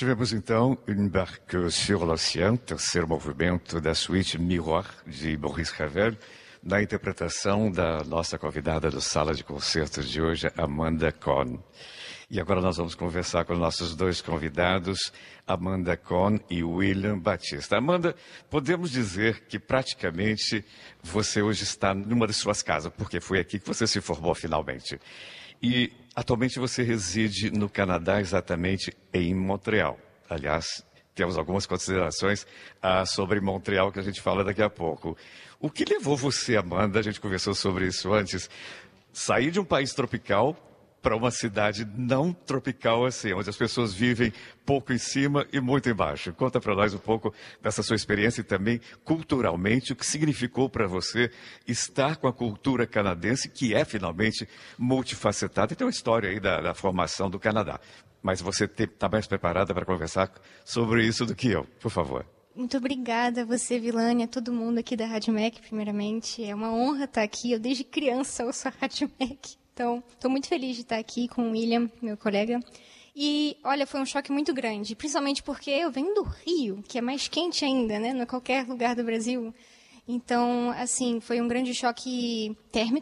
Tivemos então Une barque sur l'océan, terceiro movimento da suíte Miroir, de Maurice Ravel, na interpretação da nossa convidada do Sala de Concertos de hoje, Amanda Cohn. E agora nós vamos conversar com nossos dois convidados, Amanda Cohn e William Batista. Amanda, podemos dizer que praticamente você hoje está numa de suas casas, porque foi aqui que você se formou finalmente. E atualmente você reside no Canadá, exatamente em Montreal. Aliás, temos algumas considerações sobre Montreal que a gente fala daqui a pouco. O que levou você, Amanda, a gente conversou sobre isso antes, sair de um país tropical para uma cidade não tropical assim, onde as pessoas vivem pouco em cima e muito embaixo? Conta para nós um pouco dessa sua experiência e também culturalmente, o que significou para você estar com a cultura canadense, que é finalmente multifacetada. E tem uma história aí da formação do Canadá. Mas você está mais preparada para conversar sobre isso do que eu, por favor. Muito obrigada a você, Vilânia, a todo mundo aqui da Rádio MEC, primeiramente. É uma honra estar aqui. Eu, desde criança, ouço a Rádio MEC. Então, estou muito feliz de estar aqui com o William, meu colega. E, olha, foi um choque muito grande, principalmente porque eu venho do Rio, que é mais quente ainda, né? Não é qualquer lugar do Brasil. Então, assim, foi um grande choque térmico.